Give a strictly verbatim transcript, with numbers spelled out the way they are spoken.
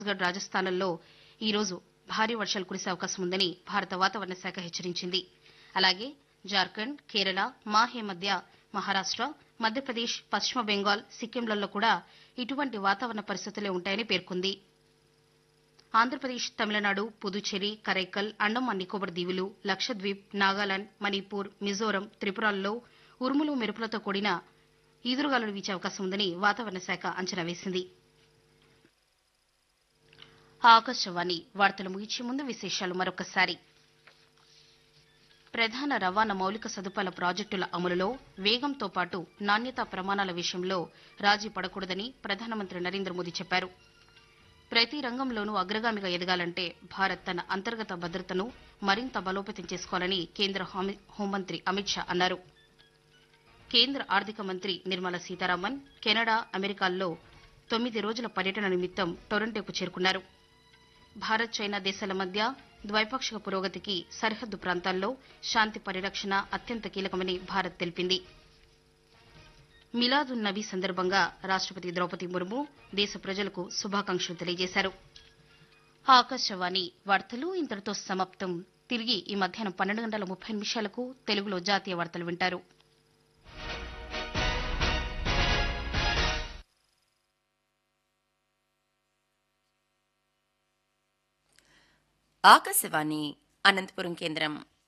ఛత్తీస్గఢ్, రాజస్థాన్లలో ఈరోజు భారీ వర్షాలు కురిసే అవకాశం ఉందని భారత వాతావరణ శాఖ హెచ్చరించింది. అలాగే జార్ఖండ్, కేరళ, మాహే మధ్య మహారాష్ట, మధ్యప్రదేశ్, పశ్చిమ బెంగాల్, సిక్కింలలో కూడా ఇటువంటి వాతావరణ పరిస్థితులే ఉంటాయని పేర్కొంది. ఆంధ్రప్రదేశ్, తమిళనాడు, పుదుచ్చేరి, కరైకల్, అండమాన్ నికోబార్ దీవులు, లక్షద్వీప్, నాగాలాండ్, మణిపూర్, మిజోరం, త్రిపురలలో ఉరుములు, మెరుపులతో కూడిన ఈదురుగాలులు వీచే అవకాశం ఉందని వాతావరణ శాఖ అంచనా వేసింది. ఆకాశవాణి వార్తలు ముగించే ముందు విశేషాలు మరొకసారి. ప్రధాన రవాణా మౌలిక సదుపాయాల ప్రాజెక్టుల అమలులో వేగంతో పాటు నాణ్యతా ప్రమాణాల విషయంలో రాజీ పడకూడదని ప్రధానమంత్రి నరేంద్ర మోదీ చెప్పారు. ప్రతి రంగంలోనూ అగ్రగామిగా ఎదగాలంటే భారత్ తన అంతర్గత భద్రతను మరింత బలోపేతం చేసుకోవాలని కేంద్ర హోంమంత్రి అమిత్ షా అన్నారు. కేంద్ర ఆర్థిక మంత్రి నిర్మలా సీతారామన్ కెనడా, అమెరికాల్లో తొమ్మిది రోజుల పర్యటన నిమిత్తం టొరంటోకు చేరుకున్నారు. భారత్, చైనా దేశాల మధ్య ద్వైపాక్షిక పురోగతికి సరిహద్దు ప్రాంతాల్లో శాంతి పరిరక్షణ అత్యంత కీలకమని భారత్ తెలిపింది. మిలాద్ ఉన్ నబీ సందర్భంగా రాష్టపతి ద్రౌపది ముర్ము దేశ ప్రజలకు శుభాకాంక్షలు తెలియజేశారు. ఆకాశవాణి వార్తలు ఇంతటితో సమాప్తం. తిరిగి ఈ మధ్యాహ్నం పన్నెండు గంటల ముప్పై నిమిషాలకు తెలుగులో జాతీయ వార్తలు వింటారు. ఆకాశవాణి అనంతపురం కేంద్రం.